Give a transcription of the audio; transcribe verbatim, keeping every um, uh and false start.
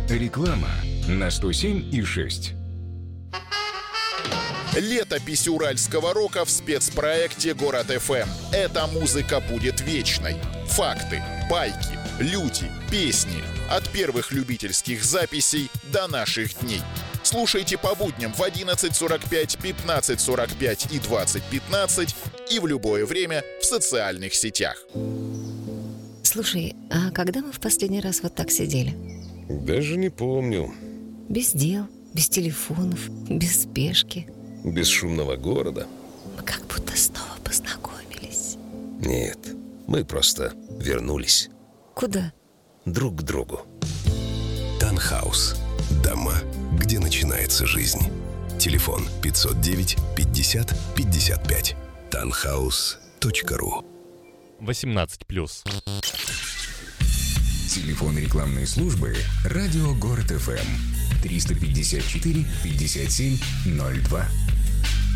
Реклама на сто семь и шесть. Летопись уральского рока в спецпроекте «Город эф эм». Эта музыка будет вечной. Факты, байки, люди, песни. От первых любительских записей до наших дней. Слушайте по будням в одиннадцать сорок пять, пятнадцать сорок пять и двадцать пятнадцать и в любое время в социальных сетях. Слушай, а когда мы в последний раз вот так сидели? Даже не помню. Без дел, без телефонов, без спешки. Без шумного города. Мы как будто снова познакомились. Нет, мы просто вернулись. Куда? Друг к другу. Танхаус. Дома, где начинается жизнь. Телефон пятьсот девять пятьдесят пятьдесят пять. танхаус точка ру. восемнадцать плюс. Телефон рекламной службы «Радио Город эф эм» триста пятьдесят четыре пятьдесят семь ноль два.